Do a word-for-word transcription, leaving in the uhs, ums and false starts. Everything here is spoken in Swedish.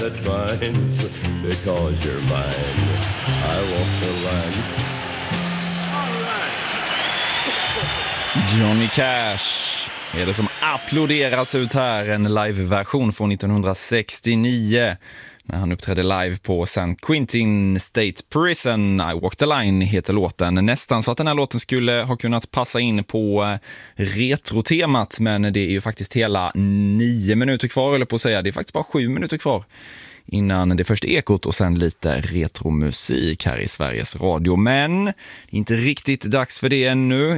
that binds, because you're mine. I walk the line. Johnny Cash är det som applåderas ut här, en live-version från nittonhundrasextionio när han uppträdde live på San Quentin State Prison. I Walk the Line heter låten. Nästan så att den här låten skulle ha kunnat passa in på retrotemat, men det är ju faktiskt hela nio minuter kvar, eller på att säga. Det är faktiskt bara sju minuter kvar innan det första ekot och sen lite retromusik här i Sveriges Radio. Men det är inte riktigt dags för det ännu.